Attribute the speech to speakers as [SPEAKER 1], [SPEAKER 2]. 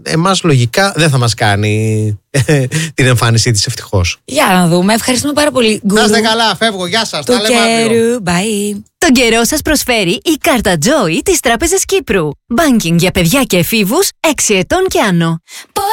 [SPEAKER 1] εμάς λογικά δεν θα μας κάνει την εμφάνισή της, ευτυχώς.
[SPEAKER 2] Για να δούμε. Ευχαριστούμε πάρα πολύ.
[SPEAKER 1] Να είστε καλά, φεύγω. Γεια σας.
[SPEAKER 2] Το
[SPEAKER 1] Τα λέμε αύριο.
[SPEAKER 2] Bye.
[SPEAKER 3] Τον καιρό σας προσφέρει η κάρτα Joy της Τράπεζας Κύπρου. Banking για παιδιά και εφήβους 6 ετών και άνω.